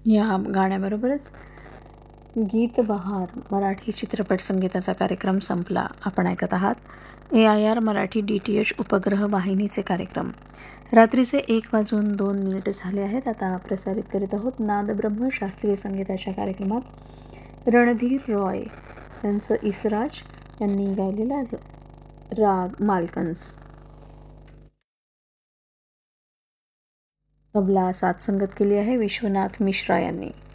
या गाण्याबरोबरच गीत बहार मराठी चित्रपट संगीताचा कार्यक्रम संपला. आपण ऐकत आहात AIR मराठी DTH उपग्रह वाहिनीचे कार्यक्रम. रात्रीचे 1:02 झाले आहेत. आता प्रसारित करीत आहोत नादब्रह्म शास्त्रीय संगीताच्या कार्यक्रमात रणधीर रॉय यांचं इसराज यांनी गायलेला राग मालकंस. तबला साथ संगत केली आहे विश्वनाथ मिश्रा यांनी.